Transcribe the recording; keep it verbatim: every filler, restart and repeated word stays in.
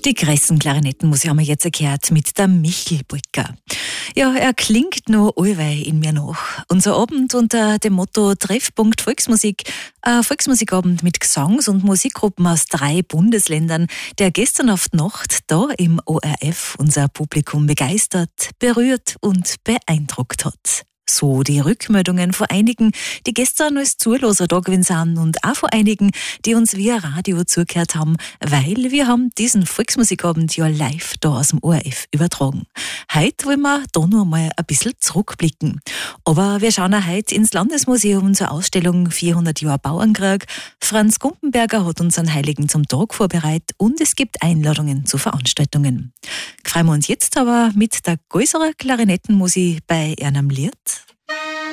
Die Gressenklarinettenmusik haben wir jetzt gehört mit der Michel-Polka. Ja, er klingt noch allweil in mir nach. Unser Abend unter dem Motto Treffpunkt Volksmusik, ein Volksmusikabend mit Gesangs- und Musikgruppen aus drei Bundesländern, der gestern auf die Nacht da im O R F unser Publikum begeistert, berührt und beeindruckt hat. So die Rückmeldungen von einigen, die gestern als Zuhörer da gewesen sind und auch von einigen, die uns via Radio zugehört haben, weil wir haben diesen Volksmusikabend ja live da aus dem O R F übertragen. Heute wollen wir da noch mal ein bisschen zurückblicken. Aber wir schauen auch heute ins Landesmuseum zur Ausstellung vierhundert Jahre Bauernkrieg. Franz Gumpenberger hat uns einen Heiligen zum Tag vorbereitet und es gibt Einladungen zu Veranstaltungen. Freuen wir uns jetzt aber mit der größeren Klarinettenmusik bei einem Lied.